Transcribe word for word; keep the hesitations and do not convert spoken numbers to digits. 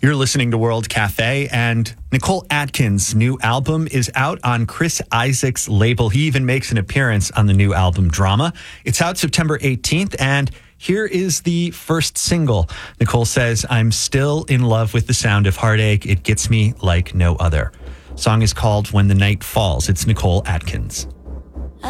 You're listening to World Cafe, and Nicole Atkins' new album is out on Chris Isaak's label. He even makes an appearance on the new album, Drama. It's out September eighteenth, and here is the first single. Nicole says, "I'm still in love with the sound of heartache. It gets me like no other." Song is called When the Night Falls. It's Nicole Atkins.